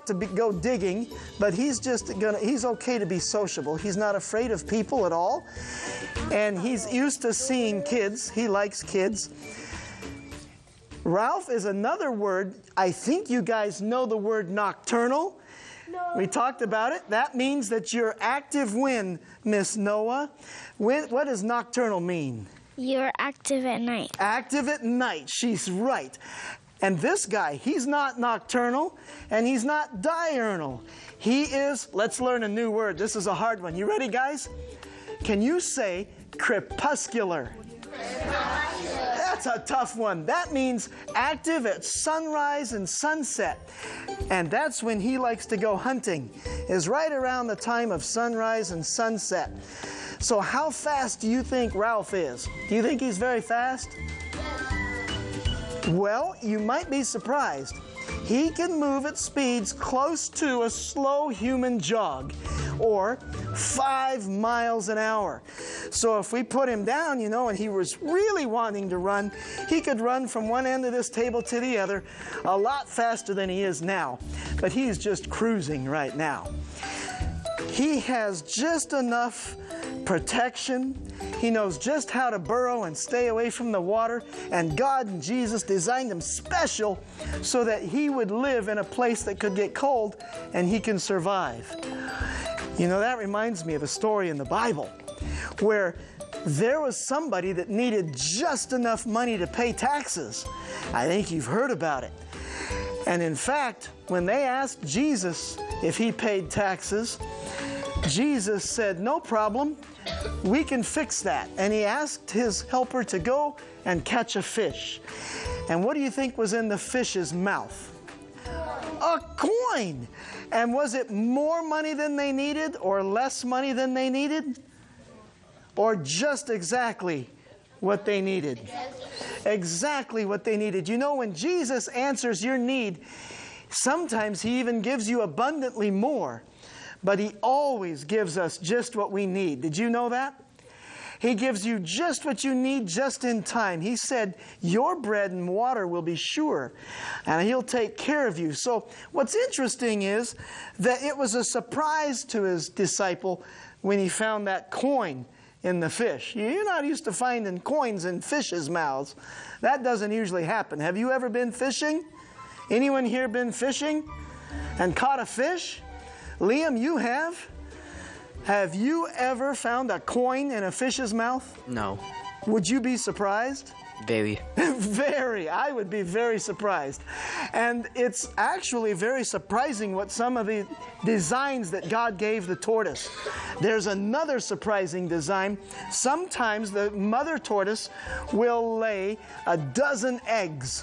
to go digging, but he's okay to be sociable. He's not afraid of people at all. And he's used to seeing kids. He likes kids. Ralph is another word. I think you guys know the word nocturnal. No. We talked about it. That means that you're active when, Miss Noah? What does nocturnal mean? You're active at night. Active at night. She's right. And this guy, he's not nocturnal, and he's not diurnal. He is, let's learn a new word. This is a hard one. You ready, guys? Can you say crepuscular? That's a tough one. That means active at sunrise and sunset. And that's when he likes to go hunting, is right around the time of sunrise and sunset. So how fast do you think Ralph is? Do you think he's very fast? Well, you might be surprised. He can move at speeds close to a slow human jog, or 5 miles an hour. So if we put him down, and he was really wanting to run, he could run from one end of this table to the other a lot faster than he is now. But he's just cruising right now. He has just enough protection. He knows just how to burrow and stay away from the water. And God and Jesus designed him special so that he would live in a place that could get cold and he can survive. That reminds me of a story in the Bible where there was somebody that needed just enough money to pay taxes. I think you've heard about it. And in fact, when they asked Jesus if he paid taxes, Jesus said, "No problem, we can fix that." And he asked his helper to go and catch a fish. And what do you think was in the fish's mouth? A coin. And was it more money than they needed, or less money than they needed? Or just exactly what they needed? Exactly what they needed. When Jesus answers your need, sometimes he even gives you abundantly more. But he always gives us just what we need. Did you know that? He gives you just what you need just in time. He said, your bread and water will be sure, and he'll take care of you. So what's interesting is that it was a surprise to his disciple when he found that coin in the fish. You're not used to finding coins in fish's mouths. That doesn't usually happen. Have you ever been fishing? Anyone here been fishing and caught a fish? Liam, you have? Have you ever found a coin in a fish's mouth? No. Would you be surprised? Very. Very. I would be very surprised. And it's actually very surprising what some of the designs that God gave the tortoise. There's another surprising design. Sometimes the mother tortoise will lay 12 eggs.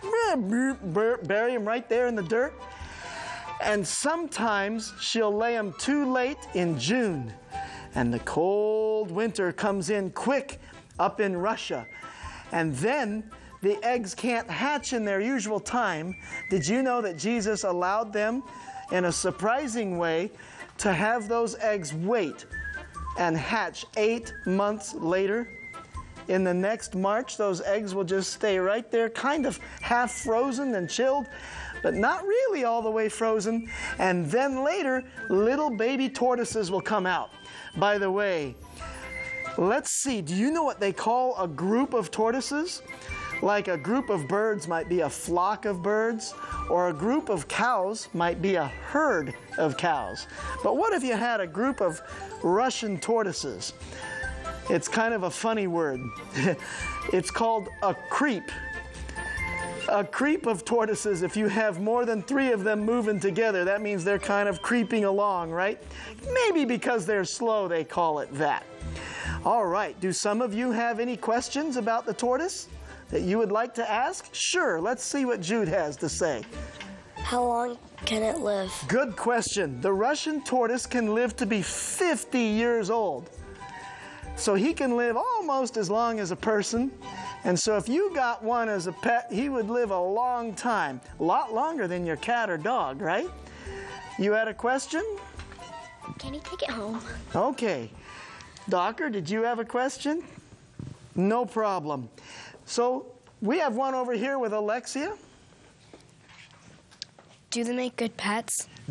Bury them right there in the dirt. And sometimes she'll lay them too late in June. And the cold winter comes in quick up in Russia. And then the eggs can't hatch in their usual time. Did you know that Jesus allowed them in a surprising way to have those eggs wait and hatch 8 months later? In the next March, those eggs will just stay right there, kind of half frozen and chilled, but not really all the way frozen. And then later, little baby tortoises will come out. By the way, let's see, do you know what they call a group of tortoises? Like a group of birds might be a flock of birds, or a group of cows might be a herd of cows. But what if you had a group of Russian tortoises? It's kind of a funny word. It's called a creep. A creep of tortoises, if you have more than 3 of them moving together, that means they're kind of creeping along, right? Maybe because they're slow, they call it that. All right, do some of you have any questions about the tortoise that you would like to ask? Sure, let's see what Jude has to say. How long can it live? Good question. The Russian tortoise can live to be 50 years old. So he can live almost as long as a person. And so if you got one as a pet, he would live a long time. A lot longer than your cat or dog, right? You had a question? Can he take it home? Okay. Docker, did you have a question? No problem. So we have one over here with Alexia. Do they make good pets?